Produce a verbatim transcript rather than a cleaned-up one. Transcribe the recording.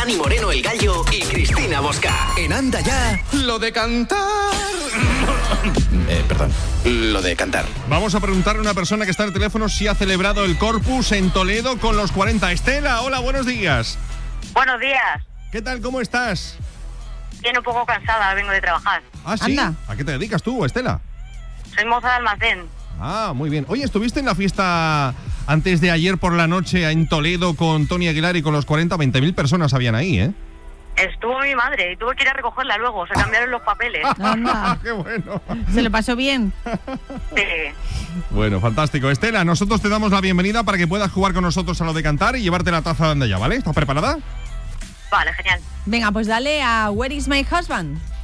Dani Moreno el Gallo y Cristina Bosca. En Anda Ya, lo de cantar. eh, perdón, lo de cantar. Vamos a preguntarle a una persona que está en el teléfono si ha celebrado el Corpus en Toledo con los cuarenta. Estela, hola, buenos días. Buenos días. ¿Qué tal, cómo estás? Bien, un poco cansada, vengo de trabajar. Ah, ¿sí? Anda. ¿A qué te dedicas tú, Estela? Soy moza de almacén. Ah, muy bien. Oye, ¿estuviste en la fiesta antes de ayer por la noche en Toledo con Tony Aguilar y con los cuarenta? veinte mil personas habían ahí, ¿eh? Estuvo mi madre y tuve que ir a recogerla luego, se cambiaron los papeles. Anda. ¡Qué bueno! ¿Se lo pasó bien? Sí. Bueno, fantástico. Estela, nosotros te damos la bienvenida para que puedas jugar con nosotros a lo de cantar y llevarte la taza de Anda Ya, ¿vale? ¿Estás preparada? Vale, genial. Venga, pues dale a Where is my husband?